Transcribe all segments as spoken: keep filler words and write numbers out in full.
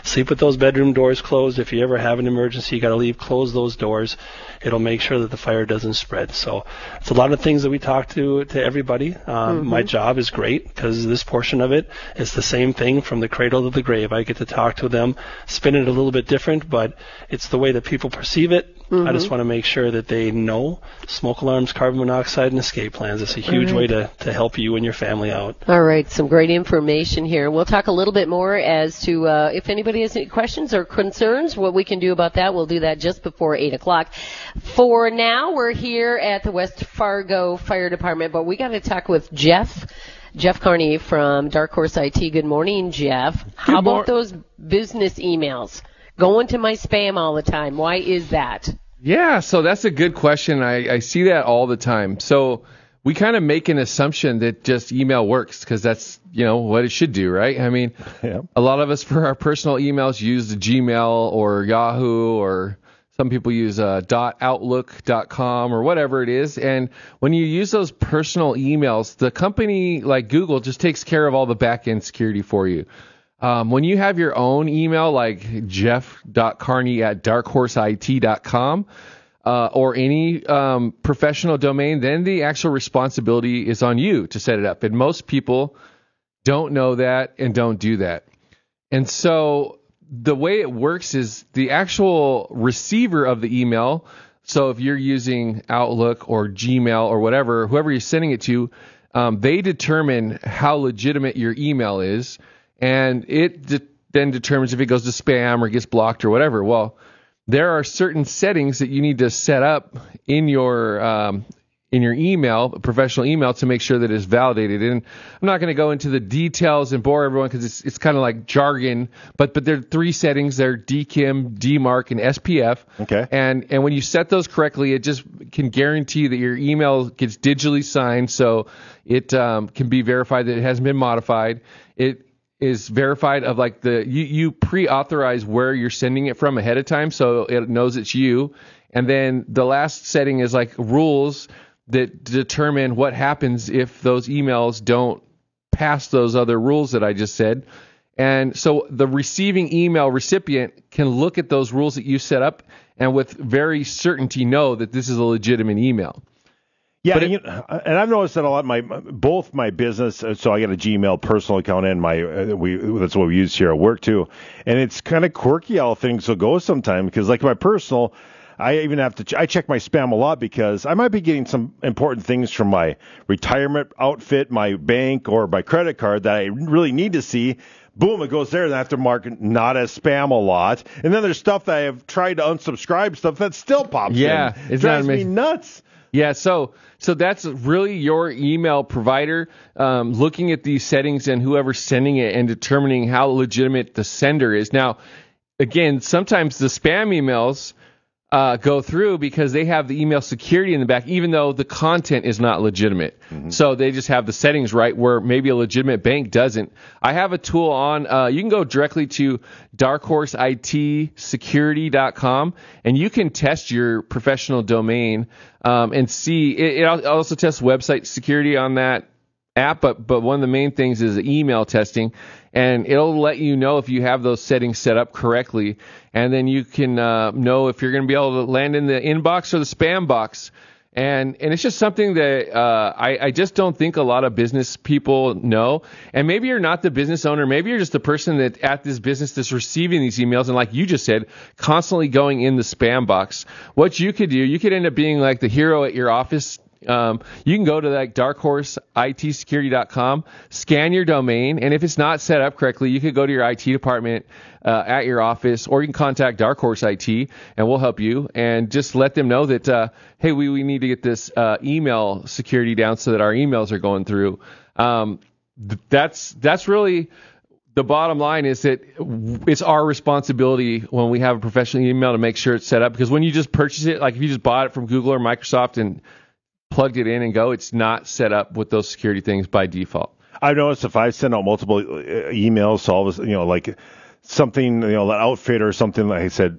sleep with those bedroom doors closed. If you ever have an emergency, you got to leave, close those doors. It'll make sure that the fire doesn't spread. So it's a lot of things that we talk to to everybody. Um, mm-hmm. My job is great because this portion of it is the same thing from the cradle to the grave. I get to talk to them, spin it a little bit different, but it's the way that people perceive it. Mm-hmm. I just want to make sure that they know smoke alarms, carbon monoxide, and escape plans. It's a huge right. way to, to help you and your family out. All right, some great information here. We'll talk a little bit more as to uh, if anybody has any questions or concerns, what we can do about that. We'll do that just before eight o'clock. For now, we're here at the West Fargo Fire Department, but we got to talk with Jeff. Jeff Carney from Dark Horse I T. Good morning, Jeff. How about mor- those business emails? Going to my spam all the time. Why is that? Yeah, so that's a good question. I, I see that all the time. So we kind of make an assumption that just email works because that's, you know, what it should do, right? I mean, yeah. a lot of us for our personal emails use the Gmail or Yahoo, or some people use uh, .outlook dot com or whatever it is. And when you use those personal emails, the company like Google just takes care of all the back-end security for you. Um, when you have your own email, like jeff dot carney at dark horse I T dot com, uh, or any um, professional domain, then the actual responsibility is on you to set it up. And most people don't know that and don't do that. And so the way it works is the actual receiver of the email. So if you're using Outlook or Gmail or whatever, whoever you're sending it to, um, they determine how legitimate your email is. And it de- then determines if it goes to spam or gets blocked or whatever. Well, there are certain settings that you need to set up in your um, in your email, professional email, to make sure that it's validated. And I'm not going to go into the details and bore everyone because it's it's kind of like jargon. But but there are three settings. They're D K I M, D MARC, and S P F. Okay. And and when you set those correctly, it just can guarantee that your email gets digitally signed, so it um, can be verified that it hasn't been modified. It is verified of like the you, you pre-authorize where you're sending it from ahead of time, so it knows it's you. And then the last setting is like rules that determine what happens if those emails don't pass those other rules that I just said. And so the receiving email recipient can look at those rules that you set up and with very certainty know that this is a legitimate email. Yeah, But and, it, you know, and I've noticed that a lot. My both my business, so I got a Gmail personal account and my uh, we that's what we use here at work too. And it's kind of quirky how things will go sometimes because like my personal, I even have to ch- I check my spam a lot because I might be getting some important things from my retirement outfit, my bank, or my credit card that I really need to see. Boom, it goes there, and I have to mark not as spam a lot. And then there's stuff that I have tried to unsubscribe, stuff that still pops yeah, in. It it's drives not me nuts. Yeah, so so that's really your email provider um, looking at these settings and whoever's sending it and determining how legitimate the sender is. Now, again, sometimes the spam emails uh, go through because they have the email security in the back, even though the content is not legitimate. Mm-hmm. So they just have the settings right where maybe a legitimate bank doesn't. I have a tool on, uh, you can go directly to dark horse I T security dot com and you can test your professional domain um, and see. It, it also tests website security on that app, but but one of the main things is email testing, and it'll let you know if you have those settings set up correctly, and then you can uh, know if you're going to be able to land in the inbox or the spam box. And and it's just something that uh, I, I just don't think a lot of business people know. And maybe you're not the business owner. Maybe you're just the person that at this business that's receiving these emails and, like you just said, constantly going in the spam box. What you could do, you could end up being like the hero at your office. Um, you can go to like dark horse I T security dot com, scan your domain, and if it's not set up correctly, you could go to your I T department uh, at your office, or you can contact Dark Horse I T, and we'll help you, and just let them know that, uh, hey, we, we need to get this uh, email security down so that our emails are going through. Um, th- that's that's really the bottom line, is that it's our responsibility when we have a professional email to make sure it's set up, because when you just purchase it, like if you just bought it from Google or Microsoft and plugged it in and go, it's not set up with those security things by default. I've noticed if I send out multiple emails, so all of a, you know, like something, you know, that outfit or something, like I said,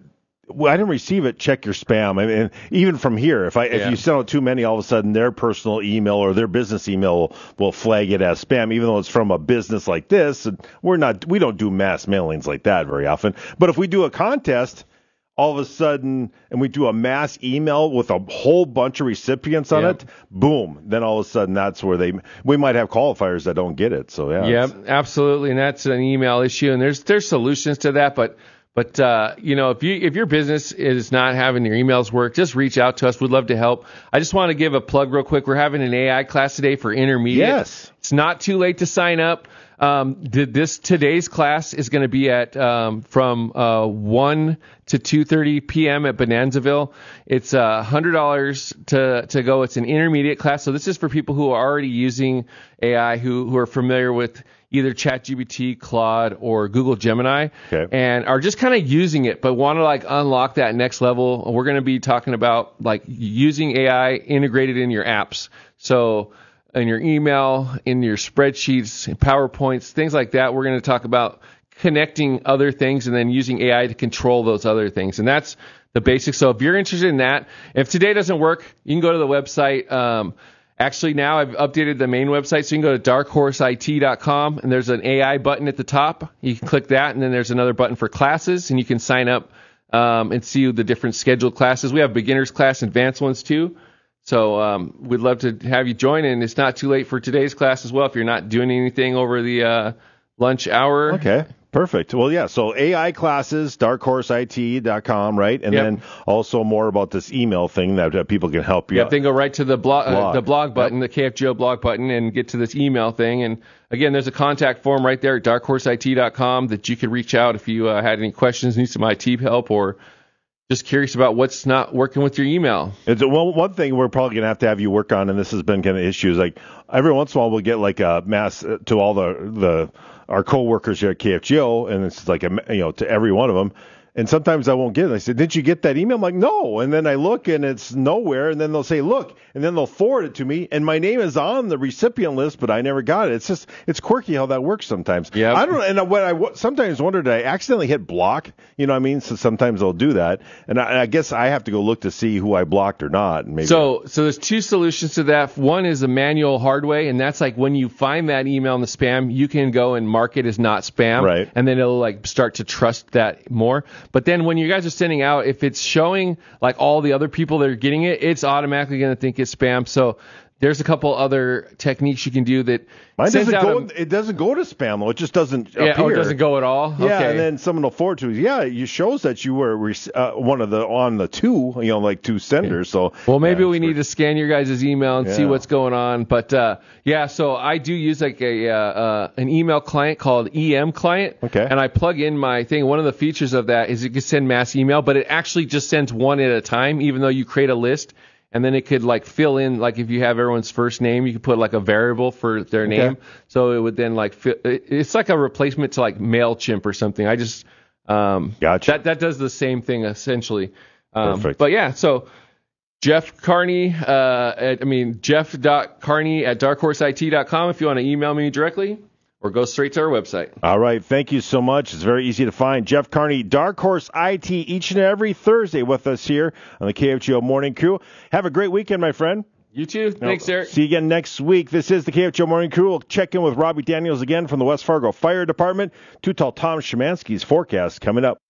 well, I didn't receive it, check your spam. I mean, even from here, if I if Yeah. you send out too many, all of a sudden their personal email or their business email will, will flag it as spam, even though it's from a business like this. And we're not, we don't do mass mailings like that very often. But if we do a contest, all of a sudden, and we do a mass email with a whole bunch of recipients on Yep. it, boom, then all of a sudden that's where they, we might have qualifiers that don't get it. So yeah. Yep, it's- absolutely, and that's an email issue, and there's there's solutions to that, but but uh, you know, if you if your business is not having your emails work, just reach out to us. We'd love to help. I just want to give a plug real quick. We're having an A I class today for intermediate. Yes. It's not too late to sign up. Um, th- this today's class is going to be at um, from uh, one to two thirty p.m. at Bonanzaville. It's uh, one hundred dollars to to go. It's an intermediate class, so this is for people who are already using A I, who who are familiar with either ChatGPT, Claude, or Google Gemini, Okay. and are just kind of using it, but want to like unlock that next level. We're going to be talking about like using A I integrated in your apps. So in your email, in your spreadsheets, in PowerPoints, things like that. We're going to talk about connecting other things and then using A I to control those other things. And that's the basics. So if you're interested in that, if today doesn't work, you can go to the website. Um, actually, now I've updated the main website, so you can go to dark horse I T dot com, and there's an A I button at the top. You can click that, and then there's another button for classes, and you can sign up um, and see the different scheduled classes. We have beginners class, advanced ones too. So um, we'd love to have you join, and it's not too late for today's class as well if you're not doing anything over the uh, lunch hour. Okay. Perfect. Well, yeah. So A I classes, dark horse I T dot com, right? And Yep. then also more about this email thing that, that people can help you. Yeah, then go right to the blog, uh, Blog. the blog button, the K F G O blog button, and get to this email thing. And again, there's a contact form right there at dark horse I T dot com that you could reach out if you uh, had any questions, need some I T help, or just curious about what's not working with your email. It's, well, one thing we're probably going to have to have you work on, and this has been kind of issues, like every once in a while we'll get like a mass uh, to all the, the our coworkers here at K F G O, and it's like, a, you know, to every one of them. And sometimes I won't get it. I said, did you get that email? I'm like, no. And then I look and it's nowhere. And then they'll say, look, and then they'll forward it to me. And my name is on the recipient list, but I never got it. It's just, it's quirky how that works sometimes. Yep. I don't know. And what I w- sometimes wonder, did I accidentally hit block? You know what I mean? So sometimes they'll do that. And I, I guess I have to go look to see who I blocked or not. And maybe So, so there's two solutions to that. One is a manual hard way, and that's like when you find that email in the spam, you can go and mark it as not spam, Right. and then it'll like start to trust that more. But then when you guys are sending out, if it's showing like all the other people that are getting it, it's automatically going to think it's spam. So there's a couple other techniques you can do that mine sends doesn't out go. a- it doesn't go to spam though. It just doesn't yeah, appear. oh, it doesn't go at all. Yeah, okay. and then someone will forward to you. Yeah, it shows that you were rec- uh, one of the on the two, you know, like two senders. So Well, maybe yeah, we it's need weird. to scan your guys' email and see Yeah. what's going on. But uh, yeah, so I do use like a uh, uh, an email client called E M Client. Okay. And I plug in my thing. One of the features of that is it can send mass email, but it actually just sends one at a time, even though you create a list. And then it could like fill in, like if you have everyone's first name, you could put like a variable for their Okay. name. So it would then like, fi- it- it's like a replacement to like MailChimp or something. I just, um, Gotcha. that, that does the same thing essentially. Um, Perfect. But yeah, so Jeff Carney, uh, at, I mean, jeff dot carney at dark horse I T dot com if you want to email me directly, or go straight to our website. All right, thank you so much. It's very easy to find. Jeff Carney, Dark Horse I T, each and every Thursday with us here on the K F G O Morning Crew. Have a great weekend, my friend. You too. Thanks, Eric. See you again next week. This is the K F G O Morning Crew. We'll check in with Robbie Daniels again from the West Fargo Fire Department. Too Tall Tom Szymanski's forecast coming up.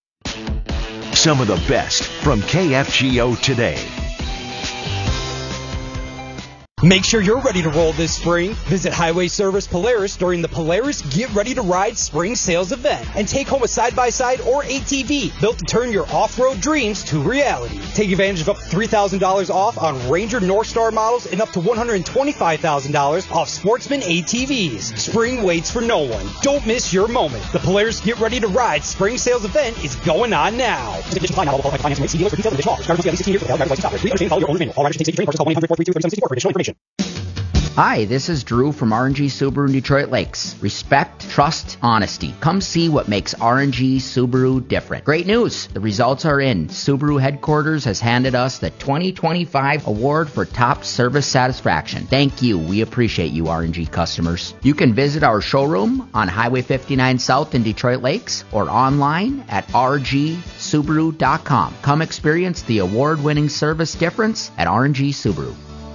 Some of the best from K F G O today. Make sure you're ready to roll this spring. Visit Highway Service Polaris during the Polaris Get Ready to Ride Spring Sales Event and take home a side-by-side or A T V built to turn your off-road dreams to reality. Take advantage of up to three thousand dollars off on Ranger North Star models and up to one hundred twenty-five thousand dollars off Sportsman A T Vs. Spring waits for no one. Don't miss your moment. The Polaris Get Ready to Ride Spring Sales Event is going on now. Hi, this is Drew from R and G Subaru in Detroit Lakes. Respect, trust, honesty. Come see what makes R and G Subaru different. Great news! The results are in. Subaru headquarters has handed us the twenty twenty-five award for top service satisfaction. Thank you. We appreciate you, R and G customers. You can visit our showroom on Highway fifty-nine South in Detroit Lakes or online at r g subaru dot com. Come experience the award-winning service difference at R and G Subaru.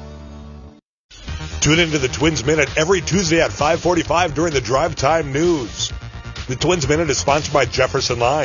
Tune into the Twins Minute every Tuesday at five forty-five during the Drive Time News. The Twins Minute is sponsored by Jefferson Line.